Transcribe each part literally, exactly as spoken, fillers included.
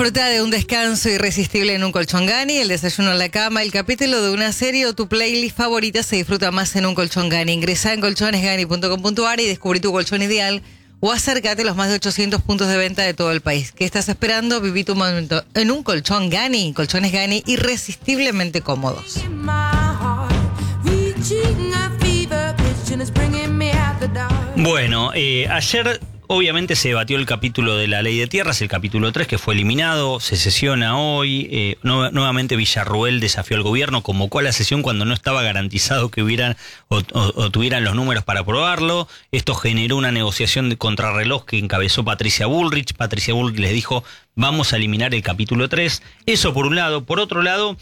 Disfruta de un descanso irresistible en un colchón Gani, el desayuno en la cama, el capítulo de una serie o tu playlist favorita se disfruta más en un colchón Gani. Ingresá en colchones gani punto com punto a r y descubrí tu colchón ideal o acércate a los más de ochocientos puntos de venta de todo el país. ¿Qué estás esperando? Viví tu momento en un colchón Gani. Colchones Gani irresistiblemente cómodos. Bueno, eh, ayer obviamente se debatió el capítulo de la Ley de Tierras, el capítulo tres, que fue eliminado, se sesiona hoy, eh, no, nuevamente Villarruel desafió al gobierno, convocó a la sesión cuando no estaba garantizado que hubieran o, o, o tuvieran los números para aprobarlo. Esto generó una negociación de contrarreloj que encabezó Patricia Bullrich. Patricia Bullrich les dijo, vamos a eliminar el capítulo tres. Eso por un lado. Por otro lado,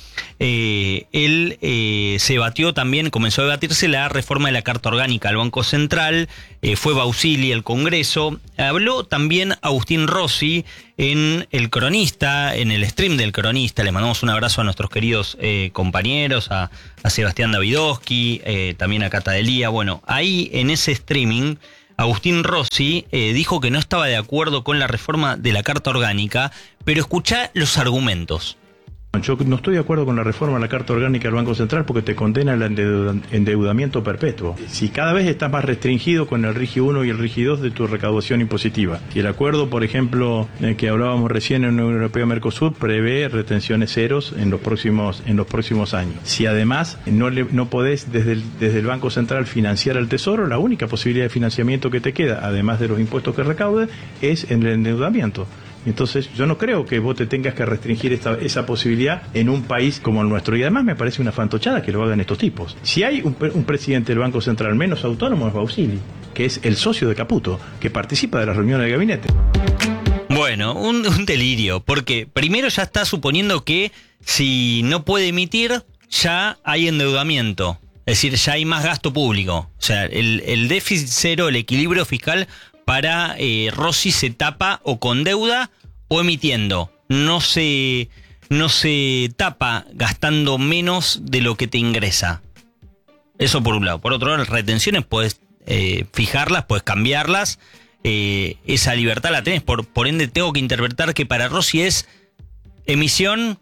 eh, él eh, se debatió también, comenzó a debatirse la reforma de la Carta Orgánica al Banco Central. Eh, fue Bausili al Congreso. Habló también Agustín Rossi en El Cronista, en el stream del Cronista. Le mandamos un abrazo a nuestros queridos eh, compañeros, a, a Sebastián Davidovsky, eh, también a Cata Delía. Bueno, ahí en ese streaming, Agustín Rossi eh, dijo que no estaba de acuerdo con la reforma de la Carta Orgánica, pero escuchá los argumentos. Yo no estoy de acuerdo con la reforma de la Carta Orgánica del Banco Central porque te condena al endeudamiento perpetuo. Si cada vez estás más restringido con el RIGI uno y el RIGI dos de tu recaudación impositiva. Si el acuerdo, por ejemplo, eh, que hablábamos recién en la Unión Europea-Mercosur, prevé retenciones ceros en los próximos en los próximos años. Si además no, le, no podés desde el, desde el Banco Central financiar al Tesoro, la única posibilidad de financiamiento que te queda, además de los impuestos que recaude, es el endeudamiento. Entonces yo no creo que vos te tengas que restringir esta, esa posibilidad en un país como el nuestro. Y además me parece una fantochada que lo hagan estos tipos. Si hay un, un presidente del Banco Central menos autónomo es Bausili, que es el socio de Caputo, que participa de las reuniones del gabinete. Bueno, un, un delirio, porque primero ya está suponiendo que si no puede emitir, ya hay endeudamiento. Es decir, ya hay más gasto público. O sea, el, el déficit cero, el equilibrio fiscal para eh, Rossi se tapa o con deuda o emitiendo. No se, no se tapa gastando menos de lo que te ingresa. Eso por un lado. Por otro lado, las retenciones puedes eh, fijarlas, puedes cambiarlas. Eh, esa libertad la tenés. Por, por ende, tengo que interpretar que para Rossi es emisión,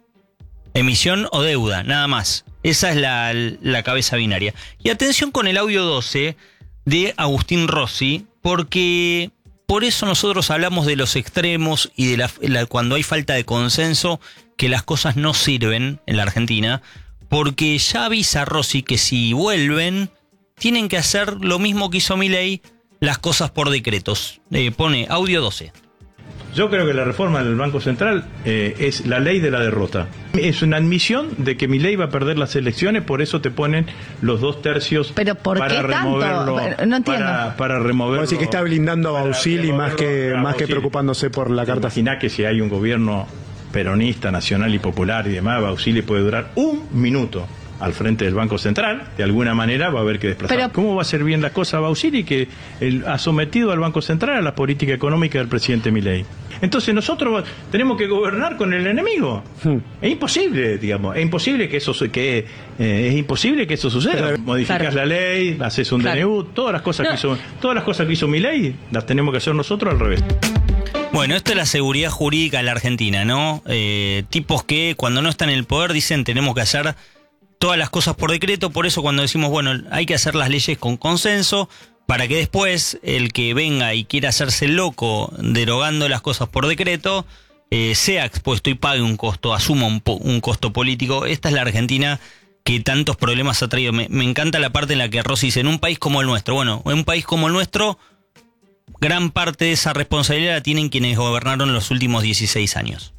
emisión o deuda, nada más. Esa es la, la cabeza binaria. Y atención con el audio doce de Agustín Rossi, porque por eso nosotros hablamos de los extremos y de la, la, cuando hay falta de consenso, que las cosas no sirven en la Argentina, porque ya avisa Rossi que si vuelven, tienen que hacer lo mismo que hizo Milei, las cosas por decretos. Eh, pone audio doce. Yo creo que la reforma del Banco Central eh, es la ley de la derrota. Es una admisión de que Milei va a perder las elecciones, por eso te ponen los dos tercios. ¿Pero por para qué removerlo, tanto? No entiendo. Para, para removerlo. Así que está blindando a Bausili más que, más que preocupándose por la carta. Imaginá que si hay un gobierno peronista, nacional y popular y demás, Bausili puede durar un minuto al frente del Banco Central, de alguna manera va a haber que desplazar. Pero, ¿cómo va a ser bien la cosa Bausili, que él ha sometido al Banco Central a la política económica del presidente Milei? Entonces nosotros tenemos que gobernar con el enemigo. Hmm. Es imposible, digamos, es imposible que eso que eh, es imposible que eso suceda. Pero, modificás claro. la ley, haces un claro. D N U, todas las cosas no. que hizo, todas las cosas que hizo Milei, las tenemos que hacer nosotros al revés. Bueno, esto es la seguridad jurídica en la Argentina, ¿no? Eh, tipos que cuando no están en el poder dicen tenemos que hacer todas las cosas por decreto, por eso cuando decimos, bueno, hay que hacer las leyes con consenso, para que después el que venga y quiera hacerse loco derogando las cosas por decreto, eh, sea expuesto y pague un costo, asuma un, un costo político. Esta es la Argentina que tantos problemas ha traído. Me, me encanta la parte en la que Rossi dice, en un país como el nuestro, bueno, en un país como el nuestro, gran parte de esa responsabilidad la tienen quienes gobernaron los últimos dieciséis años.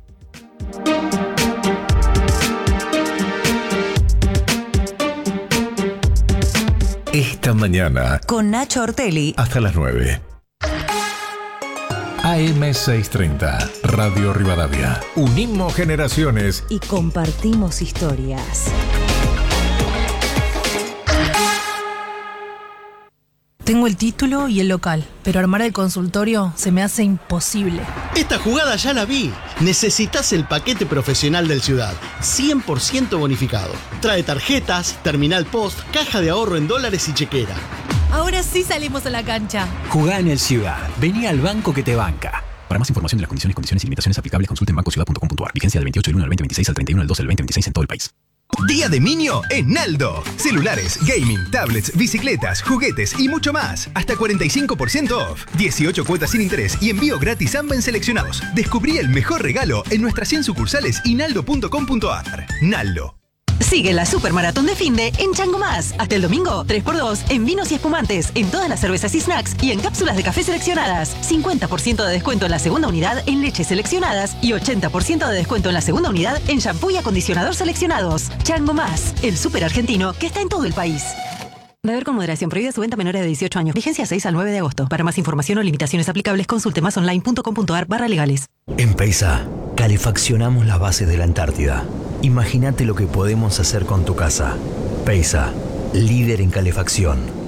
Esta mañana con Nacho Ortelli hasta las nueve. A M seiscientos treinta, Radio Rivadavia. Unimos generaciones y compartimos historias. Tengo el título y el local, pero armar el consultorio se me hace imposible. Esta jugada ya la vi. Necesitas el paquete profesional del Ciudad, cien por ciento bonificado. Trae tarjetas, terminal post, caja de ahorro en dólares y chequera. Ahora sí salimos a la cancha. Jugá en el Ciudad. Vení al banco que te banca. Para más información de las condiciones, condiciones y limitaciones aplicables, consulte en banco ciudad punto com punto a r. Vigencia del veintiocho del uno del veinte veintiséis al treinta y uno del doce del veinte veintiséis en todo el país. Día de Minio en Naldo. Celulares, gaming, tablets, bicicletas, juguetes y mucho más. Hasta cuarenta y cinco por ciento off. dieciocho cuotas sin interés y envío gratis AMBA en seleccionados. Descubrí el mejor regalo en nuestras cien sucursales y naldo punto com punto a r. Naldo. Sigue la Supermaratón de Finde en Chango Más. Hasta el domingo, tres por dos en vinos y espumantes, en todas las cervezas y snacks y en cápsulas de café seleccionadas. cincuenta por ciento de descuento en la segunda unidad en leches seleccionadas y ochenta por ciento de descuento en la segunda unidad en shampoo y acondicionador seleccionados. Chango Más, el súper argentino que está en todo el país. Beber con moderación. Prohibida su venta a menores de dieciocho años. Vigencia seis al nueve de agosto. Para más información o limitaciones aplicables, consulte más online punto com punto a r barra legales. En Peisa, calefaccionamos las bases de la Antártida. Imagínate lo que podemos hacer con tu casa. Peisa, líder en calefacción.